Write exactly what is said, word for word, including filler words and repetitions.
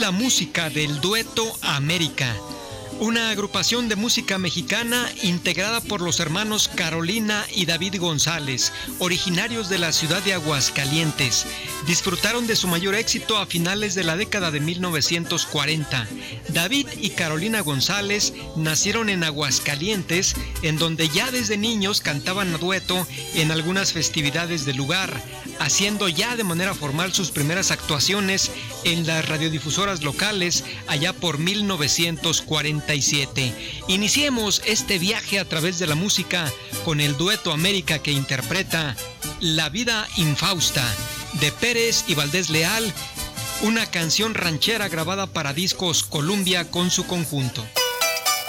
La música del Dueto América, una agrupación de música mexicana integrada por los hermanos Carolina y David González, originarios de la ciudad de Aguascalientes. Disfrutaron de su mayor éxito a finales de la década de mil novecientos cuarenta. David y Carolina González nacieron en Aguascalientes, en donde ya desde niños cantaban a dueto en algunas festividades del lugar, haciendo ya de manera formal sus primeras actuaciones en las radiodifusoras locales allá por mil novecientos cuarenta y siete. Iniciemos este viaje a través de la música con el Dueto América, que interpreta La vida infausta de Pérez y Valdés Leal, una canción ranchera grabada para discos Columbia con su conjunto.